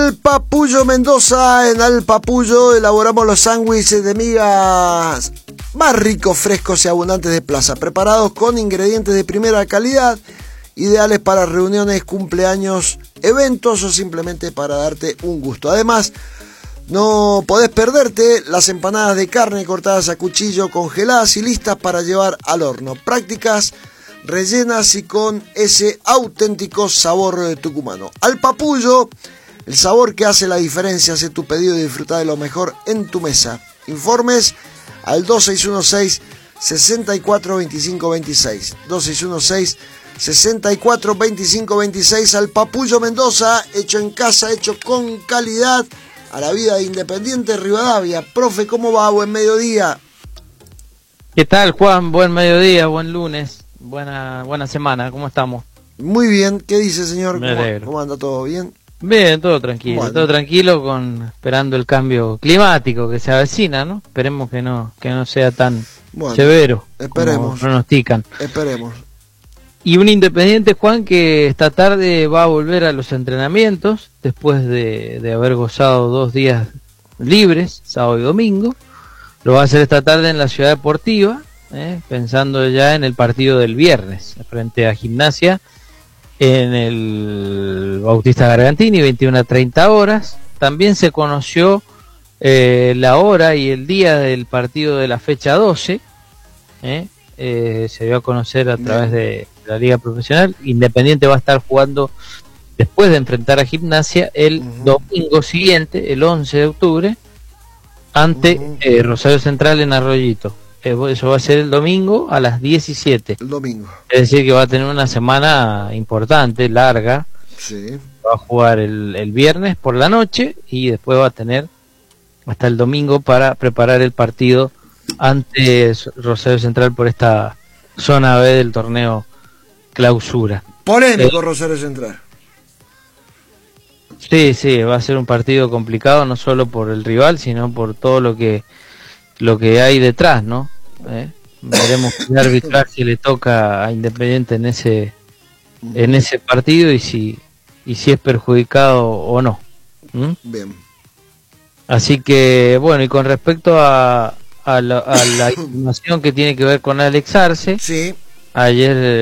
Al Papullo Mendoza. En Al Papullo elaboramos los sándwiches de migas más ricos, frescos y abundantes de plaza, preparados con ingredientes de primera calidad, ideales para reuniones, cumpleaños, eventos o simplemente para darte un gusto. Además, no podés perderte las empanadas de carne cortadas a cuchillo, congeladas y listas para llevar al horno. Prácticas, rellenas y con ese auténtico sabor tucumano. Al Papullo, el sabor que hace la diferencia. Hace tu pedido y disfruta de lo mejor en tu mesa. Informes al 2616-642526. 2616-642526. Al Papullo Mendoza, hecho en casa, hecho con calidad. A la vida de Independiente Rivadavia. Profe, ¿cómo va? Buen mediodía. ¿Qué tal, Juan? Buen mediodía, buen lunes, buena semana, ¿cómo estamos? Muy bien, ¿qué dice, señor? Me alegro. ¿Cómo anda? ¿Todo bien? Bien, todo tranquilo, Bueno. todo tranquilo, esperando el cambio climático que se avecina, ¿no? Esperemos que no sea tan severo, esperemos, como pronostican. Esperemos. Y un Independiente, Juan, que esta tarde va a volver a los entrenamientos, después de haber gozado 2 días libres, sábado y domingo. Lo va a hacer esta tarde en la Ciudad Deportiva, pensando ya en el partido del viernes, frente a Gimnasia, en el Bautista Gargantini, 21:30 horas. También se conoció la hora y el día del partido de la fecha 12, se dio a conocer a través de la Liga Profesional. Independiente va a estar jugando, después de enfrentar a Gimnasia, el domingo siguiente, el 11 de octubre, ante Rosario Central en Arroyito. Eso va a ser el domingo a las 17. El domingo. Es decir, que va a tener una semana importante, larga. Sí. Va a jugar el viernes por la noche y después va a tener hasta el domingo para preparar el partido ante Rosario Central por esta zona B del torneo Clausura. Polémico Rosario Central. Sí, va a ser un partido complicado, no solo por el rival, sino por todo lo que hay detrás, ¿no? Veremos qué arbitraje le toca a Independiente en ese partido y si es perjudicado o no. Bien. Así que, bueno, y con respecto a la información que tiene que ver con Alex Arce, sí. ayer